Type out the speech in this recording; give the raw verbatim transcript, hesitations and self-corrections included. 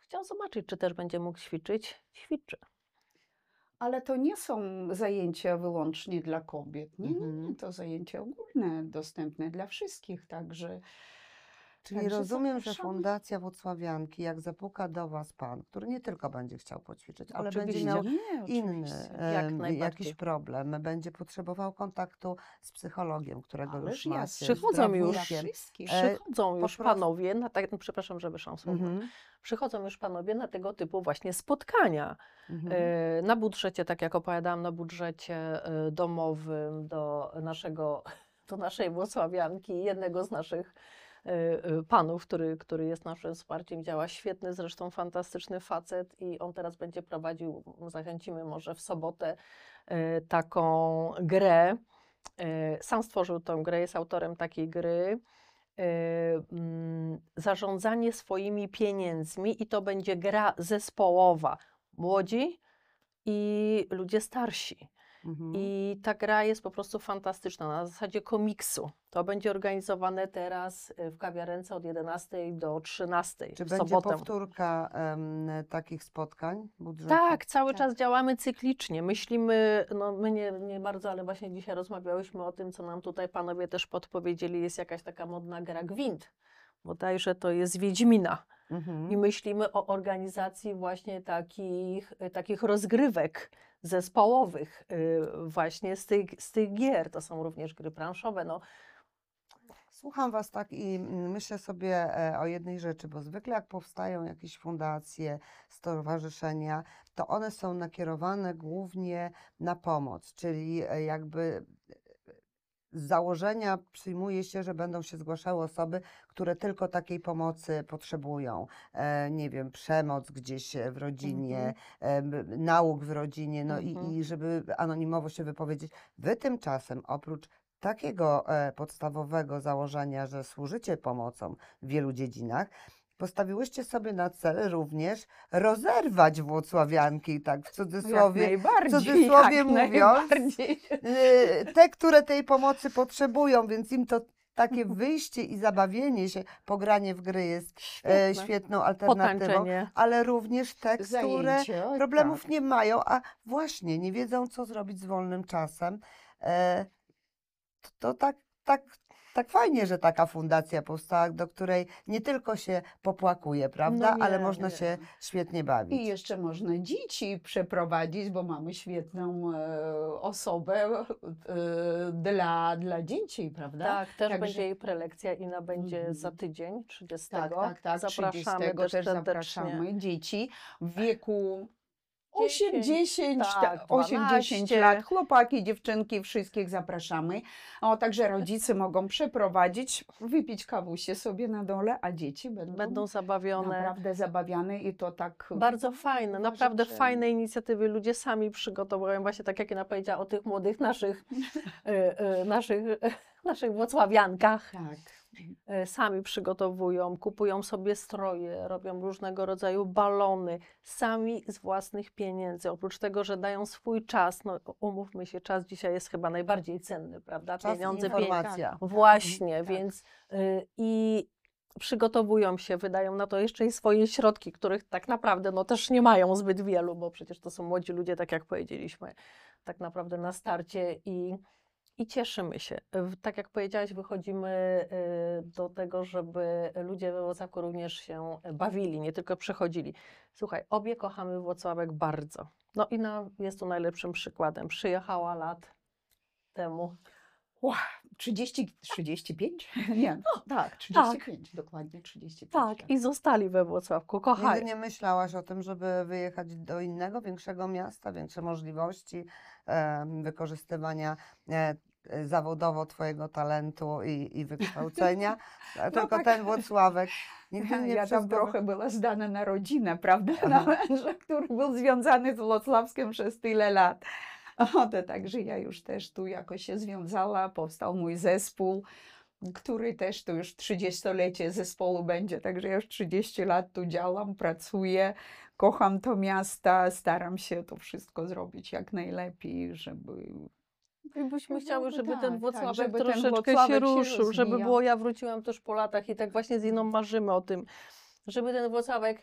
chciał zobaczyć, czy też będzie mógł ćwiczyć. Ćwiczy. Ale to nie są zajęcia wyłącznie dla kobiet. Nie, nie, nie. Mhm. To zajęcia ogólne, dostępne dla wszystkich. Także, Czyli także rozumiem, że zapraszamy. Fundacja Włocławianki, jak zapuka do Was pan, który nie tylko będzie chciał poćwiczyć, ale będzie Oczywiście. miał Nie, inny oczywiście. Jak em, najbardziej. jakiś problem, będzie potrzebował kontaktu z psychologiem, którego już Ależ macie, jasne. z Przychodzą już. Dla prawnikiem. wszystkich. E, Przychodzą po już prostu- panowie, na tak, przepraszam, że wyszłam słowo. Mhm, Przychodzą już panowie na tego typu właśnie spotkania. mhm. E, Na budżecie, tak jak opowiadałam, na budżecie e, domowym do naszego, do naszej Włocławianki, jednego z naszych e, e, panów, który, który jest naszym wsparciem, działa świetny, zresztą fantastyczny facet i on teraz będzie prowadził, zachęcimy może w sobotę, e, taką grę. E, Sam stworzył tą grę, jest autorem takiej gry. e, mm, Zarządzanie swoimi pieniędzmi i to będzie gra zespołowa. Młodzi i ludzie starsi. Mhm. I ta gra jest po prostu fantastyczna, na zasadzie komiksu. To będzie organizowane teraz y, w kawiarence od jedenastej do trzynastej Czy w będzie sobotę. powtórka em, takich spotkań budżetu? Tak, cały Tak. czas działamy cyklicznie. Myślimy, no my nie, nie bardzo, ale właśnie dzisiaj rozmawiałyśmy o tym, co nam tutaj panowie też podpowiedzieli. Jest jakaś taka modna gra Gwint. Bodajże to jest Wiedźmina. Mhm. I myślimy o organizacji właśnie takich, takich rozgrywek zespołowych y, właśnie z tych, z tych gier. To są również gry planszowe. No, Słucham Was tak i mm, myślę sobie e, o jednej rzeczy, bo zwykle jak powstają jakieś fundacje, stowarzyszenia, to one są nakierowane głównie na pomoc, czyli e, jakby z założenia przyjmuje się, że będą się zgłaszały osoby, które tylko takiej pomocy potrzebują. E, nie wiem, przemoc gdzieś w rodzinie, Mhm. e, m, nauk w rodzinie, no Mhm. i, i żeby anonimowo się wypowiedzieć. Wy tymczasem oprócz takiego e, podstawowego założenia, że służycie pomocą w wielu dziedzinach, postawiłyście sobie na cel również rozerwać włocławianki, tak w Jak cudzysłowie, w najbardziej. cudzysłowie jak mówiąc, najbardziej. y, te, które tej pomocy potrzebują, więc im to takie wyjście i zabawienie się, pogranie w gry jest e, Świetne. świetną alternatywą, Potańczenie. ale również te, które Zajęcie, oj, problemów tak. nie mają, a właśnie nie wiedzą, co zrobić z wolnym czasem. E, to, to tak, tak, tak fajnie, że taka fundacja powstała, do której nie tylko się popłakuje, prawda, No ale nie, można nie. się świetnie I bawić. jeszcze można dzieci przeprowadzić, bo mamy świetną e, osobę e, dla, dla dzieci, prawda? Tak, też Także- będzie jej prelekcja. Ina będzie Mhm. za tydzień, trzydziestego. Tak, tak, tak. Zapraszamy trzydziestego też też serdecznie. zapraszamy dzieci w wieku dziesięć, osiem dziesięć, tak, osiem dziesięć dwanaście. lat. Chłopaki, dziewczynki, wszystkich zapraszamy. O, także rodzice mogą przeprowadzić, wypić kawusie sobie na dole, a dzieci będą, Będą zabawione. naprawdę zabawiane i to tak Bardzo fajne, naprawdę życzę. fajne inicjatywy. Ludzie sami przygotowują, właśnie tak jak Ina powiedziała o tych młodych naszych, y, y, naszych, naszych włocławiankach. tak. E, Sami przygotowują, kupują sobie stroje, robią różnego rodzaju balony, sami z własnych pieniędzy. Oprócz tego, że dają swój czas, no umówmy się, czas dzisiaj jest chyba najbardziej cenny, prawda? Czas i Pieniądze, informacja. tak. Właśnie, tak. więc y, i przygotowują się, wydają na to jeszcze i swoje środki, których tak naprawdę no, też nie mają zbyt wielu, bo przecież to są młodzi ludzie, tak jak powiedzieliśmy, tak naprawdę na starcie i, i cieszymy się. W- Tak jak powiedziałaś, wychodzimy y, do tego, żeby ludzie we Włocławku również się bawili, nie tylko przychodzili. Słuchaj, obie kochamy Włocławek bardzo. No i na, jest tu najlepszym przykładem. Przyjechała lat temu. Ła, trzydzieści, trzydzieści pięć? Nie, tak, trzydzieści pięć, dokładnie trzydzieści pięć. Tak, i zostali we Włocławku, Nigdy kochają. nie myślałaś o tym, żeby wyjechać do innego, większego miasta, większe możliwości em, wykorzystywania e, e, zawodowo Twojego talentu i, i wykształcenia, A tylko tak. ten Włocławek. Nigdy nie Ja tam wszystko- trochę była zdana na rodzinę, prawda? Aha. Na męża, który był związany z Włocławskiem przez tyle lat. O, to także ja już też tu jakoś się związała, powstał mój zespół, który też to już trzydziestolecie zespołu będzie, także ja już trzydzieści lat tu działam, pracuję, kocham to miasto, staram się to wszystko zrobić jak najlepiej, żeby I byśmy No, chciały, no żeby tak, ten tak, Włocławek żeby ten troszeczkę Włocławek się się ruszył, żeby rozwijał. było, ja wróciłam też po latach i tak właśnie z Iną marzymy o tym, żeby ten Włocławek